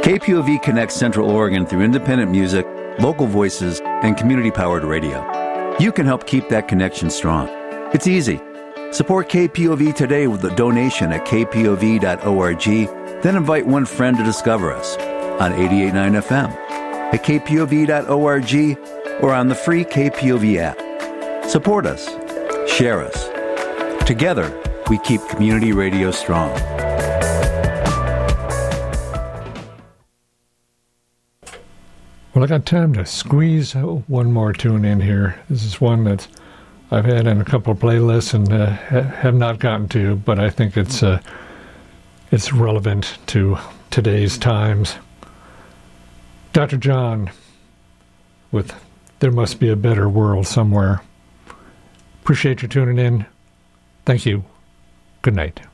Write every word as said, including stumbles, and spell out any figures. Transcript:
K P O V connects Central Oregon through independent music, local voices, and community-powered radio. You can help keep that connection strong. It's easy. Support K P O V today with a donation at k p o v dot org, then invite one friend to discover us on eighty-eight point nine F M, at k p o v dot org, or on the free K P O V app. Support us. Share us. Together, we keep community radio strong. Well, I got time to squeeze one more tune in here. This is one that I've had in a couple of playlists and uh, have not gotten to, but I think it's uh, it's relevant to today's times. Doctor John with There Must Be a Better World Somewhere. Appreciate you tuning in. Thank you. Good night.